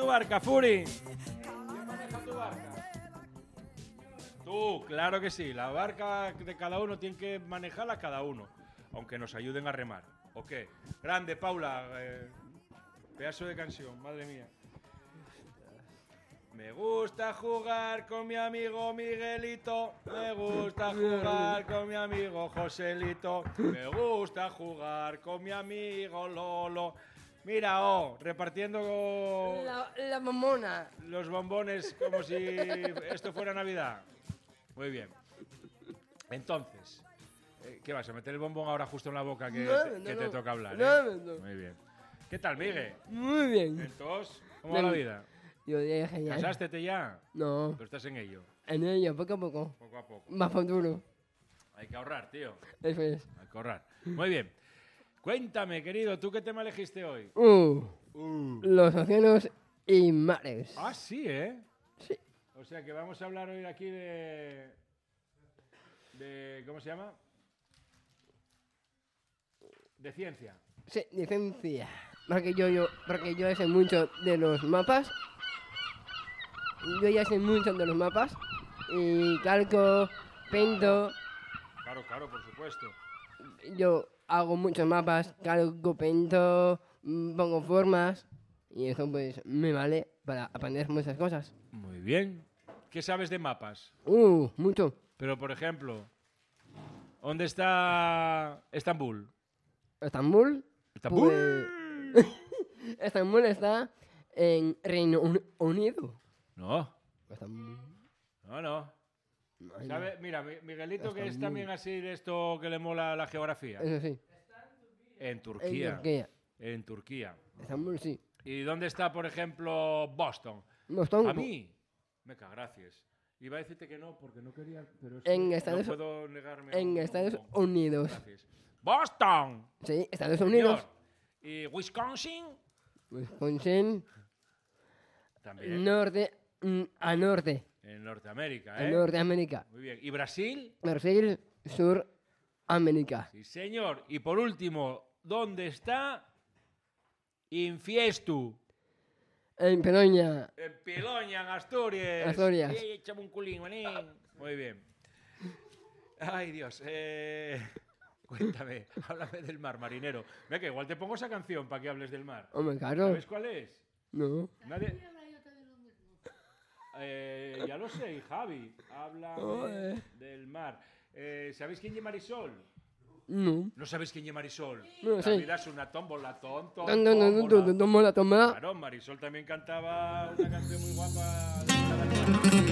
barca, Furi? ¿Quién maneja tu barca? Tú, claro que sí. La barca de cada uno tiene que manejarla cada uno, aunque nos ayuden a remar. ¿O qué? Grande, Paula. Pedazo de canción, madre mía. Me gusta jugar con mi amigo Miguelito. Me gusta jugar con mi amigo Joselito. Me gusta jugar con mi amigo Lolo. Mira, repartiendo La mamona. los bombones como si esto fuera Navidad. Muy bien. Entonces, ¿qué vas a meter el bombón ahora justo en la boca que te toca hablar? No. Muy bien. ¿Qué tal, Miguel? Muy bien. Entonces, ¿cómo va la vida? Yo dije genial. ¿Casástete ya? No. Pero estás en ello. En ello, poco a poco. Poco a poco. Más futuro. Hay que ahorrar, tío. Eso es. Hay que ahorrar. Muy bien. Cuéntame, querido, ¿tú qué tema elegiste hoy? Los océanos y mares. Ah, sí, ¿eh? Sí. O sea que vamos a hablar hoy aquí de ¿cómo se llama? De ciencia. Sí, licencia. Porque yo sé mucho de los mapas. Yo ya sé mucho de los mapas. Y calco, pinto. Claro, por supuesto. Yo hago muchos mapas, calco, pinto, pongo formas. Y eso pues me vale para aprender muchas cosas. Muy bien. ¿Qué sabes de mapas? Mucho. Pero, por ejemplo, ¿dónde está Estambul? ¿Estambul? ¿Estambul? Pues... Estambul está en Reino Unido. No. Estambul. No. Ay, ¿Sabe? Mira, Miguelito, que es Estambul. también así de esto que le mola la geografía. Eso sí. En Turquía. En Turquía. En Turquía. Estambul sí. ¿Y dónde está, por ejemplo, Boston? Boston. A mí, me cago, gracias. Iba a decirte que no, porque no quería, pero es En que Estados- no puedo negarme. En Estados Unidos. Gracias. ¡Boston! Sí, Estados Señor. Unidos. ¿Y Wisconsin? Wisconsin. También. Norte. A norte. En Norteamérica, A ¿eh? Norteamérica. Muy bien. ¿Y Brasil? Brasil, Suramérica. Sí, señor. Y por último, ¿dónde está Infiestu? En Peroña. En Piloña, en Asturias. Asturias. Sí, échame un culín, manín. Muy bien. Ay, Dios. Cuéntame, háblame del mar, marinero. Mira que igual te pongo esa canción para que hables del mar. Hombre, claro. ¿Sabes cuál es? No. Nadie... ya lo sé, Javi. Habla del mar. ¿Sabéis quién es Marisol? No. ¿No sabéis quién es Marisol? No La sé. vida es una tómbola, tonto. Tómala. Claro, Marisol también cantaba una canción muy guapa.